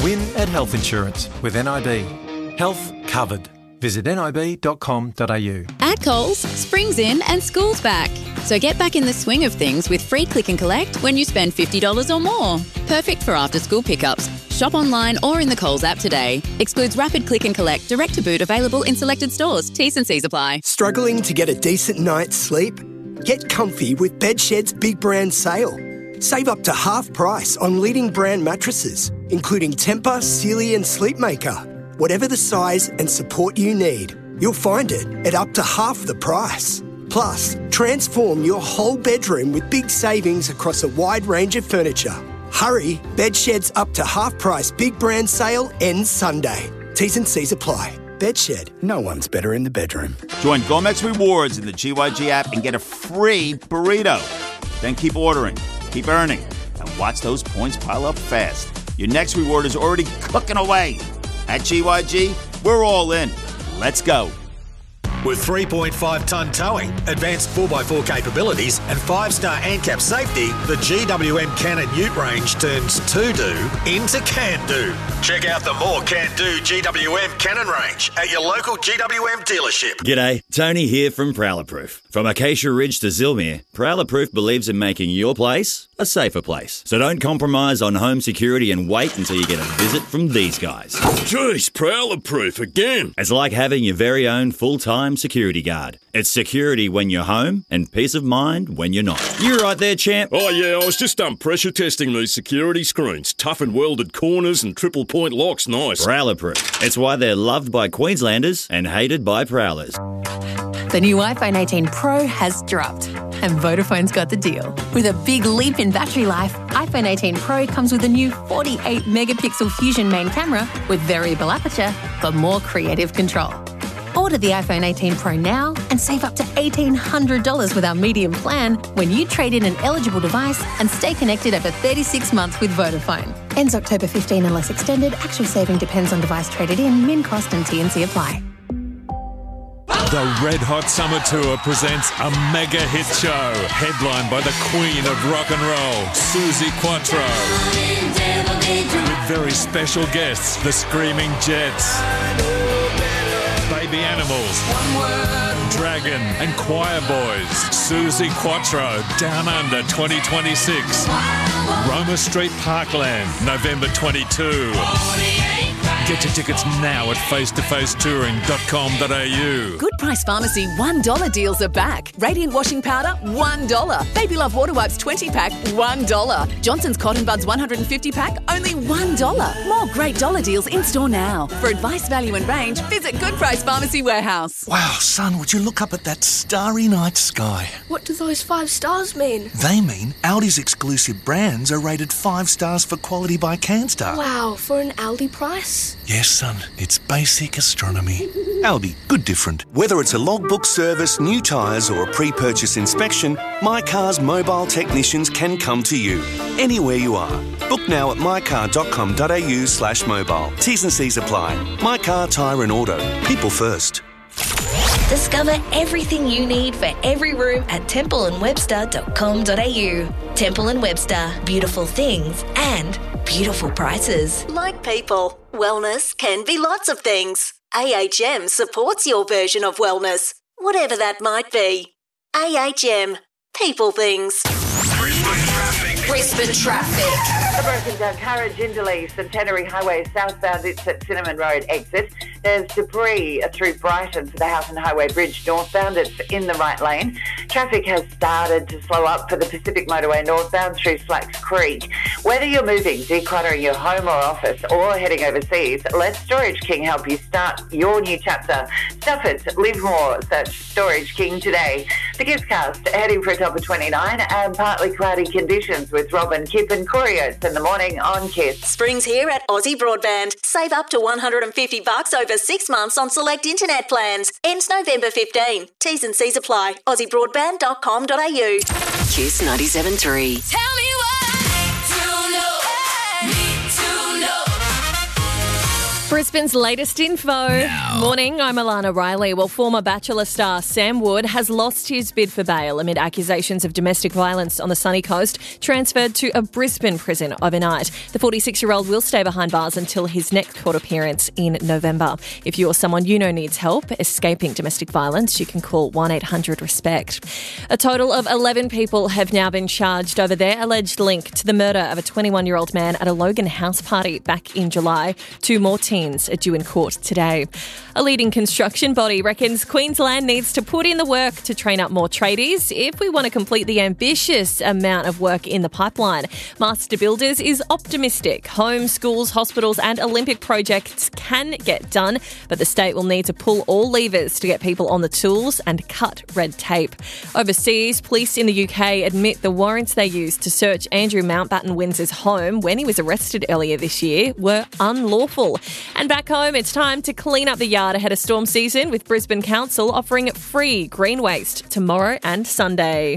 Win at Health Insurance with NIB. Health covered. Visit nib.com.au. At Coles, spring's in and school's back. So get back in the swing of things with free click and collect when you spend $50 or more. Perfect for after-school pickups. Shop online or in the Coles app today. Excludes rapid click and collect, direct to boot, available in selected stores. T's and C's apply. Struggling to get a decent night's sleep? Get comfy with Bedshed's big brand sale. Save up to half price on leading brand mattresses, including Tempur, Sealy and Sleepmaker. Whatever the size and support you need, you'll find it at up to half the price. Plus, transform your whole bedroom with big savings across a wide range of furniture. Hurry, Bedshed's up to half price big brand sale ends Sunday. T's and C's apply. Bedshed, no one's better in the bedroom. Join GOMEX Rewards in the GYG app and get a free burrito. Then keep ordering, keep earning, and watch those points pile up fast. Your next reward is already cooking away. At GYG, we're all in. Let's go. With 3.5-tonne towing, advanced 4x4 capabilities and 5-star ANCAP safety, the GWM Cannon Ute range turns to-do into can-do. Check out the more can-do GWM Cannon range at your local GWM dealership. G'day, Tony here from Prowler Proof. From Acacia Ridge to Zilmere, Prowler Proof believes in making your place a safer place. So don't compromise on home security and wait until you get a visit from these guys. Jeez, Prowler Proof again. It's like having your very own full-time security guard. It's security when you're home and peace of mind when you're not. You right there, champ? Oh yeah, I was just pressure testing these security screens. Tough and welded corners and triple point locks, nice. Prowler Proof. It's why they're loved by Queenslanders and hated by Prowlers. The new iPhone 18 Pro has dropped, and Vodafone's got the deal. With a big leap in battery life, iPhone 18 Pro comes with a new 48-megapixel Fusion main camera with variable aperture for more creative control. Order the iPhone 18 Pro now and save up to $1,800 with our medium plan when you trade in an eligible device and stay connected over 36 months with Vodafone. Ends October 15 unless extended. Actual saving depends on device traded in, min cost and T&C apply. The Red Hot Summer Tour presents a mega hit show, headlined by the queen of rock and roll, Suzi Quatro. With very special guests, the Screaming Jets, Baby Animals, Dragon and Choir Boys. Suzi Quatro, Down Under 2026. Roma Street Parkland, November 22. Get your tickets now at facetofacetouring.com.au. Good Price Pharmacy $1 deals are back. Radiant washing powder $1. Baby Love water wipes 20-pack $1. Johnson's Cotton Buds 150-pack only $1. More great dollar deals in store now. For advice, value and range, visit Good Price Pharmacy Warehouse. Wow, son, would you look up at that starry night sky? What do those 5 stars mean? They mean Aldi's exclusive brands are rated 5 stars for quality by CanStar. Wow, for an Aldi price? Yes, son, it's basic astronomy. Aldi, good different. Whether it's a logbook service, new tyres or a pre-purchase inspection, My Car's mobile technicians can come to you, anywhere you are. Book now at mycar.com.au/mobile. T's and C's apply. My Car, Tyre and Auto. People first. Discover everything you need for every room at templeandwebster.com.au. Temple & Webster. Beautiful things and beautiful prices. Like people, wellness can be lots of things. AHM supports your version of wellness, whatever that might be. AHM. People things. Brisbane traffic. The broken down carriage into Lee, Centenary Highway southbound, it's at Cinnamon Road exit. There's debris through Brighton for the House and Highway Bridge northbound. It's in the right lane. Traffic has started to slow up for the Pacific Motorway northbound through Slacks Creek. Whether you're moving, decluttering your home or office, or heading overseas, let Storage King help you start your new chapter. Stuff it, live more. Search Storage King today. The Giftcast heading for a top of 29 and partly cloudy conditions with Robin, Kip and Corey Oates in the morning on KISS. Spring's here at Aussie Broadband. Save up to $150 over 6 months on select internet plans. Ends November 15. T's and C's apply. AussieBroadband.com.au. KISS 97.3. Tell me what to know. Need to know. Brisbane's latest info. Morning, I'm Alana Riley. Well, former Bachelor star Sam Wood has lost his bid for bail amid accusations of domestic violence on the Sunny Coast, transferred to a Brisbane prison overnight. The 46-year-old will stay behind bars until his next court appearance in November. If you or someone you know needs help escaping domestic violence, you can call 1-800-RESPECT. A total of 11 people have now been charged over their alleged link to the murder of a 21-year-old man at a Logan house party back in July. 2 more teens are due in court today. A leading construction body reckons Queensland needs to put in the work to train up more tradies if we want to complete the ambitious amount of work in the pipeline. Master Builders is optimistic. Homes, schools, hospitals and Olympic projects can get done, but the state will need to pull all levers to get people on the tools and cut red tape. Overseas, police in the UK admit the warrants they used to search Andrew Mountbatten Windsor's home when he was arrested earlier this year were unlawful. And back home, it's time to clean up the yard ahead of storm season, with Brisbane Council offering free green waste tomorrow and Sunday.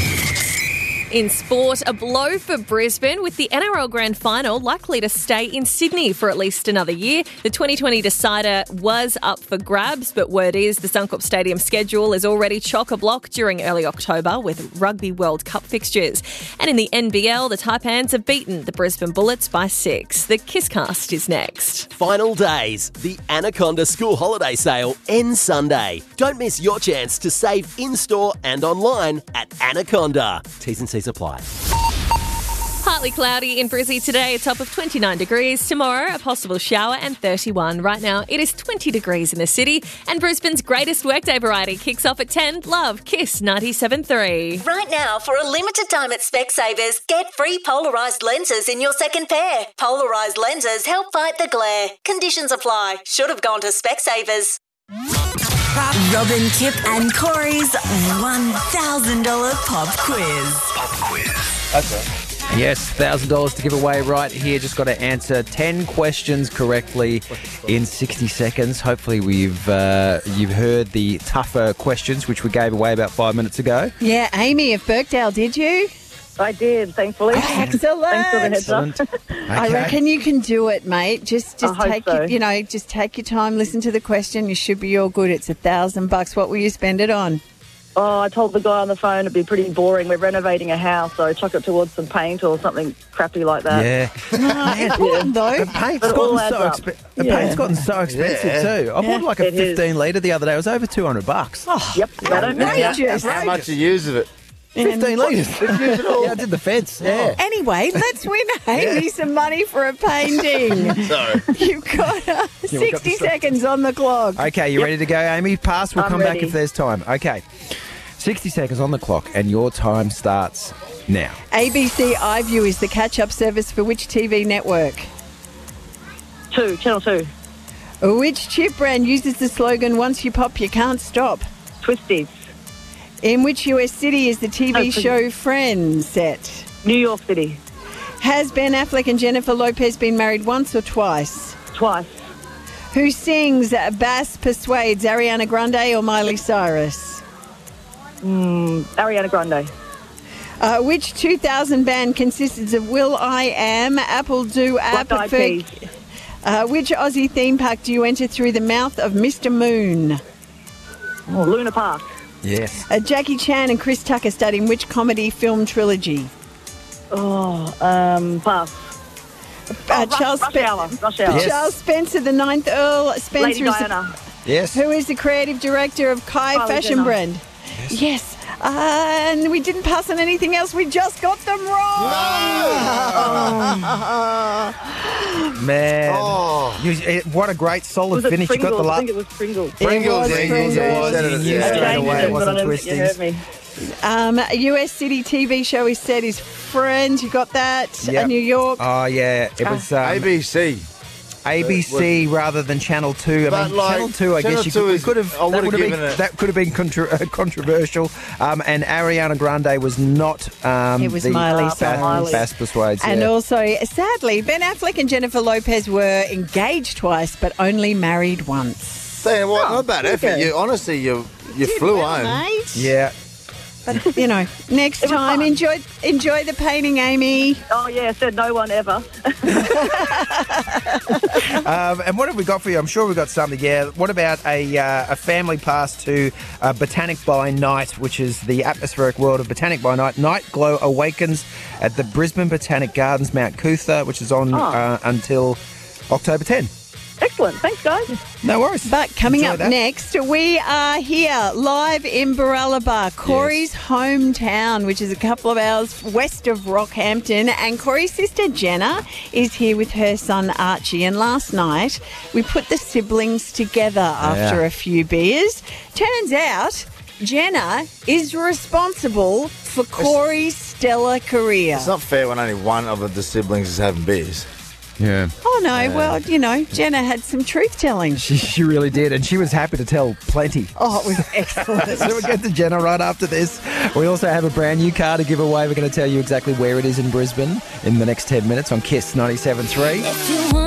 In sport, a blow for Brisbane, with the NRL Grand Final likely to stay in Sydney for at least another year. The 2020 decider was up for grabs, but word is the Suncorp Stadium schedule is already chock-a-block during early October with Rugby World Cup fixtures. And in the NBL, the Taipans have beaten the Brisbane Bullets by 6. The Kisscast is next. Final days. The Anaconda School Holiday Sale ends Sunday. Don't miss your chance to save in-store and online at Anaconda. T's and C's apply. Partly cloudy in Brizzy today, a top of 29 degrees. Tomorrow, a possible shower and 31. Right now, it is 20 degrees in the city. And Brisbane's greatest workday variety kicks off at 10. Love, Kiss 97.3. Right now, for a limited time at Specsavers, get free polarised lenses in your second pair. Polarised lenses help fight the glare. Conditions apply. Should have gone to Specsavers. Robin, Kip and Corey's $1,000 pop quiz. That's right. Yes, $1,000 to give away right here. Just got to answer 10 questions correctly in 60 seconds. Hopefully you've heard the tougher questions, which we gave away about 5 minutes ago. Yeah, Amy of Birkdale, did you? I did, thankfully. Excellent. Thanks for the heads up. I reckon you can do it, mate. Just take so. just take your time, listen to the question. You should be all good. It's $1,000. What will you spend it on? Oh, I told the guy on the phone it'd be pretty boring. We're renovating a house, so chuck it towards some paint or something crappy like that. Yeah. Important though. The paint's gotten so expensive too. I bought like a 15 litre the other day. It was over $200. Oh, yep. How much you use of it? 15 litres. Yeah, I did the fence. Yeah. Anyway, let's win Amy some money for a painting. Sorry. You've got 60 seconds on the clock. Okay, you ready to go, Amy? Pass. We'll come back ready. if there's time. Okay. 60 seconds on the clock, and your time starts now. ABC iView is the catch-up service for which TV network? Channel 2. Which chip brand uses the slogan, once you pop, you can't stop? Twisties. In which US city is the TV show Friends set? New York City. Has Ben Affleck and Jennifer Lopez been married once or twice? Twice. Who sings Bass Persuades, Ariana Grande or Miley Cyrus? Ariana Grande. Which 2000 band consists of Will I Am, Apple Do App, Black Eyed Peas. Which Aussie theme park do you enter through the mouth of Mr. Moon? Luna Park. Yes. Jackie Chan and Chris Tucker starred in which comedy film trilogy? Pass. Rush Hour. Yes. Charles Spencer, the 9th Earl Spencer. Lady Diana. Yes. Who is the creative director of Kai Fashion Jenner. Brand? Yes. And we didn't pass on anything else. We just got them wrong. Man. What a great solid finish. You got the I think it was Pringles. Pringles. Pringles. You knew straight away it wasn't Twisties. A US city TV show is set is Friends. You got that? Yep. New York. Oh, yeah. It was ABC. ABC rather than Channel 2. I mean, Channel 2, I guess that could have been controversial. And Ariana Grande was not it was Miley Cyrus. Bass Persuades. And also, sadly, Ben Affleck and Jennifer Lopez were engaged twice, but only married once. Saying what? Not bad effort. You honestly, you flew home. Mate. Yeah. But, next time, enjoy the painting, Amy. Oh, yeah, said no one ever. And what have we got for you? I'm sure we've got something. Yeah. What about a family pass to Botanic by Night, which is the atmospheric world of Botanic by Night? Night Glow awakens at the Brisbane Botanic Gardens, Mount Cootha, which is on until October 10. Excellent. Thanks, guys. No worries. But coming Enjoy up that. next, we are here live in Baralaba, Corey's hometown, which is a couple of hours west of Rockhampton. And Corey's sister Jenna is here with her son Archie. And last night, we put the siblings together after a few beers. Turns out, Jenna is responsible for Corey's stellar career. It's not fair when only one of the siblings is having beers. Yeah. Oh, no. Well, you know, Jenna had some truth-telling. She really did, and she was happy to tell plenty. Oh, it was excellent. So we'll get to Jenna right after this. We also have a brand new car to give away. We're going to tell you exactly where it is in Brisbane in the next 10 minutes on KISS 97.3.